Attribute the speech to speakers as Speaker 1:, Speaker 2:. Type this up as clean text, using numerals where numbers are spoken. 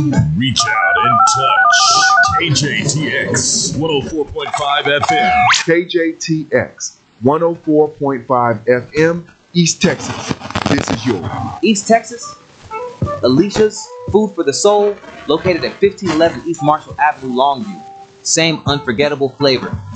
Speaker 1: Reach out and touch. KJTX 104.5 FM.
Speaker 2: KJTX 104.5 FM, East Texas. This is yours.
Speaker 3: East Texas, Alicia's Food for the Soul, located at 1511 East Marshall Avenue, Longview. Same unforgettable flavor.